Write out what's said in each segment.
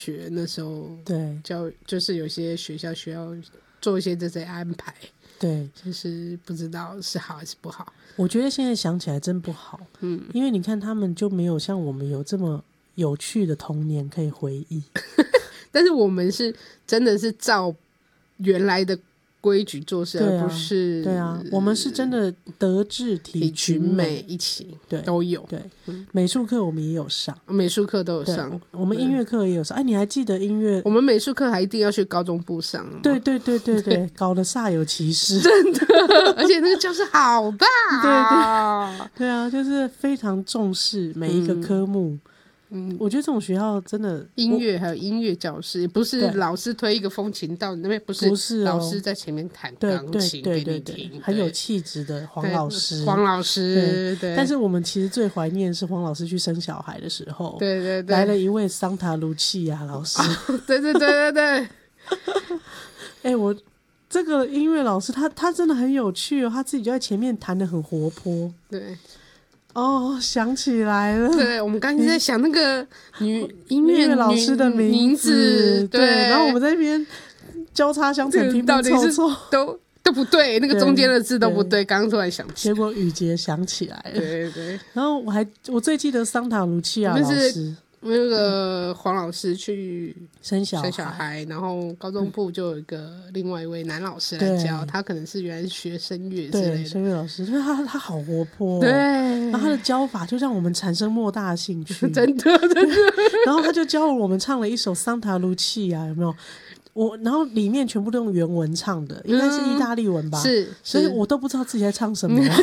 学那时候对就是有些学校需要做一些这些安排， 对， 就是不知道是好还是不好。 我觉得现在想起来真不好，因为你看他们就没有像我们有这么有趣的童年可以回忆。 但是我们是真的是照原来的规矩做事， 对啊， 而不是对啊，我们是真的德智体群美一起对都有。 对，美术课我们也有上， 美术课都有上， 我们音乐课也有上。哎，你还记得音乐？ 我们美术课还一定要去高中部上。 对对对对对，搞得煞有其事， 真的，而且那个教室好大。 对啊，就是非常重视每一个科目。我觉得这种学校真的音乐还有音乐教室，不是老师推一个风琴到你那边，不是老师在前面弹钢琴给你听， 很有气质的黄老师。 黄老师，对。 但是我们其实最怀念是黄老师去生小孩的时候， 对对对， 来了一位桑塔卢契亚老师。 对对对对对。 哎，我这个音乐老师他真的很有趣哦，他自己就在前面弹得很活泼。 对。 哦，想起来了。 对，我们刚才在想那个音乐老师的名字，对，然后我们在那边交叉相乘，拼拼凑凑， 都不对，那个中间的字都不对。刚刚突然想起， 结果雨杰想起来了。 对对。 然后我最记得桑塔卢契亚老师。 那个黄老师去生小孩，然后高中部就有另外一位男老师来教，他可能是原来是学声乐之类的。 对，声乐老师，因为他好活泼， 对， 然后他的教法就让我们产生莫大的兴趣， 真的。 然后他就教我们唱了一首桑塔卢契亚，有没有？然后里面全部都用原文唱的，应该是意大利文吧？ 是， 所以我都不知道自己在唱什么。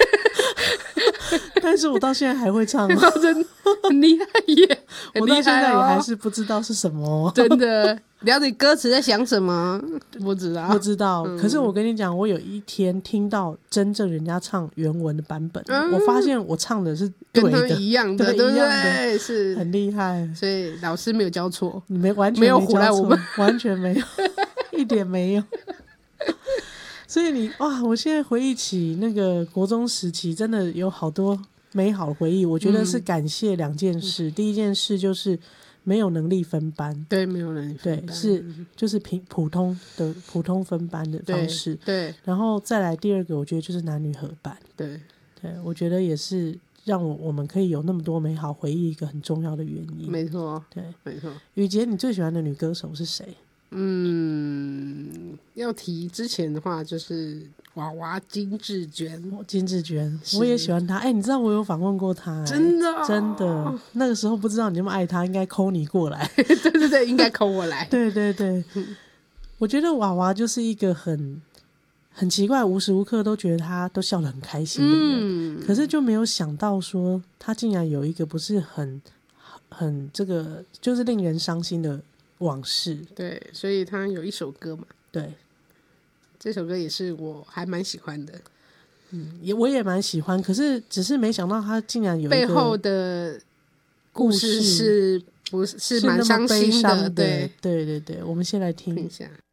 但是我到现在还会唱， 真很厉害耶！ 我到现在也还是不知道是什么， 真的。了解歌词在想什么？不知道。 可是我跟你讲，我有一天听到真正人家唱原文的版本，我发现我唱的是对的， 跟他一样的，对不对？是很厉害。 所以老师没有教错， 完全没有唬赖我们， 完全没有，一点没有。所以我现在回忆起那个国中时期，真的有好多美好的回忆。我觉得是感谢两件事，第一件事就是没有能力分班， 对，没有能力分班， 对，就是普通分班的方式， 对。 然后再来第二个，我觉得就是男女合班， 对， 我觉得也是让我们可以有那么多美好回忆一个很重要的原因。 没错， 对， 没错。 雨杰，你最喜欢的女歌手是谁？ 要提之前的话就是娃娃金智娟， 我也喜欢她。你知道我有访问过她， 真的那个时候不知道你那么爱她，应该call你过来。 对对对，应该call我来。 对对对，我觉得娃娃就是一个很奇怪，无时无刻都觉得她都笑得很开心的人，可是就没有想到说她竟然有一个不是很这个就是令人伤心的往事。 对，所以他有一首歌嘛， 对， 这首歌也是我还蛮喜欢的。 我也蛮喜欢，可是只是没想到他竟然有一个背后的故事是蛮伤心的。对， 我们先来听一下。